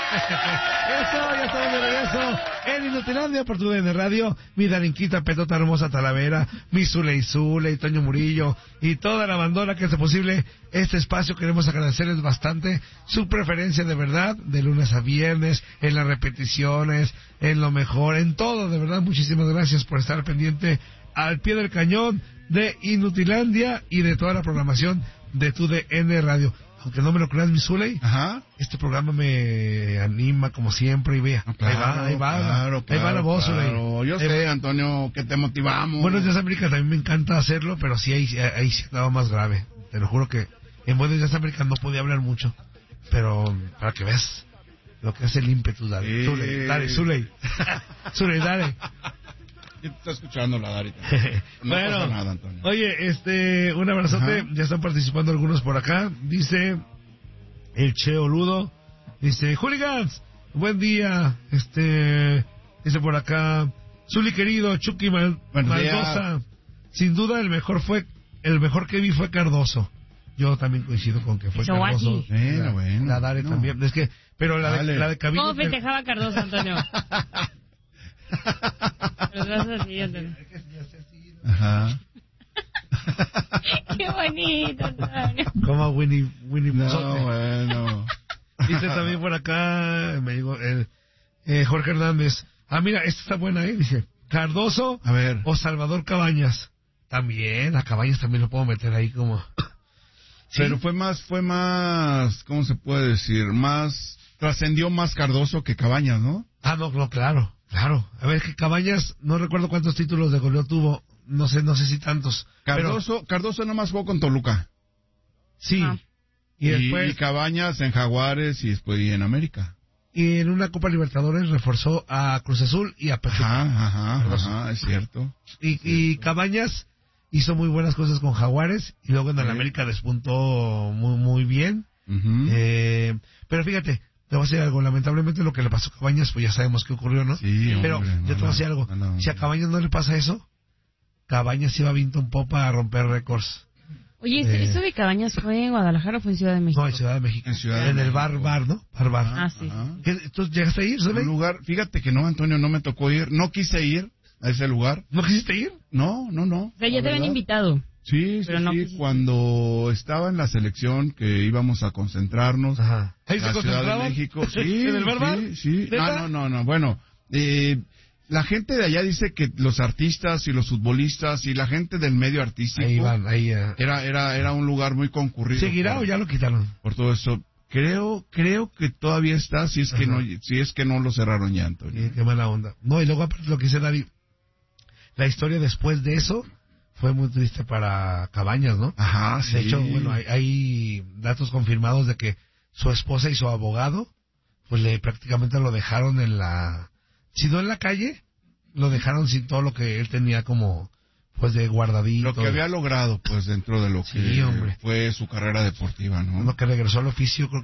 Eso, ya estamos de regreso en Inutilandia por tu DN Radio. Mi Darinquita, Petota Hermosa Talavera, mi Zule y Toño Murillo y toda la bandona que hace posible este espacio. Queremos agradecerles bastante su preferencia, de verdad, de lunes a viernes, en las repeticiones, en lo mejor, en todo, de verdad. Muchísimas gracias por estar pendiente al pie del cañón de Inutilandia y de toda la programación de tu DN Radio. Aunque no me lo creas, mi Zuley, este programa me anima como siempre y vea. Claro, ahí va la voz, Zuley. Yo sé, Antonio, que te motivamos. Buenos Días América también me encanta hacerlo, pero sí, ahí sí estaba más grave. Te lo juro que en Buenos Días América no podía hablar mucho, pero para que veas lo que hace el ímpetu, dale. Zuley. Zuley, dale. Yo te estoy escuchando, la Darita. No bueno, pasa nada, Antonio. Oye, un abrazote. Ya están participando algunos por acá. Dice el Cheo Ludo. Dice, Hooligans, buen día. Dice por acá, Zuli querido, Chucky Maldosa. Sin duda el mejor que vi fue Cardoso. Yo también coincido con que fue Cardoso. Bueno. La Dare también. Es que, pero la de Cabino. ¿Cómo festejaba Cardoso, Antonio? Ajá. Qué bonito, Antonio. Como Winnie No, bueno. Dice también por acá, me digo, Jorge Hernández. Mira, esta está buena, dice, Cardoso a ver. O Salvador Cabañas. También, a Cabañas también lo puedo meter ahí como... ¿Sí? Pero fue más, ¿cómo se puede decir? Trascendió más Cardoso que Cabañas, ¿no? No, claro. A ver, que Cabañas, no recuerdo cuántos títulos de goleo tuvo, no sé si tantos. Cardoso nomás jugó con Toluca. Sí. Y después... Y Cabañas en Jaguares y después en América. Y en una Copa Libertadores reforzó a Cruz Azul y a Pachuca. Ajá, es cierto. Y Cabañas hizo muy buenas cosas con Jaguares y luego en el América despuntó muy, muy bien. Pero fíjate, te voy a decir algo, lamentablemente lo que le pasó a Cabañas, pues ya sabemos qué ocurrió, ¿no? Sí, pero hombre, yo te voy a decir algo, si a Cabañas no le pasa eso, Cabañas iba a viento un popa a romper récords. Oye, ¿eso de Cabañas fue en Guadalajara o fue en Ciudad de México? No, en Ciudad de México. En el bar, ¿no? Bar. Sí. ¿Tú llegaste a ir, Zuley? Un lugar, fíjate que no, Antonio, no me tocó ir, no quise ir a ese lugar. ¿No quisiste ir? No. O sea, ya te habían invitado. Sí, cuando estaba en la selección que íbamos a concentrarnos. Ajá. ¿Ahí la se Ciudad concentraban? de México. Sí, ¿En el bar? Sí. No, bueno, la gente de allá dice que los artistas y los futbolistas y la gente del medio artístico. Ahí van, Era un lugar muy concurrido. ¿Seguirá o ya lo quitaron? Por todo eso. Creo que todavía está, si es que no lo cerraron ya, Antonio. Qué mala onda. No, y luego aparte lo que dice Dari, la historia después de eso fue muy triste para Cabañas, ¿no? Ajá, sí. De hecho, bueno, hay datos confirmados de que su esposa y su abogado, pues prácticamente lo dejaron si no en la calle, lo dejaron sin todo lo que él tenía como, pues de guardadito. Lo que había logrado, pues dentro de lo que hombre, fue su carrera deportiva, ¿no? Lo que regresó al oficio,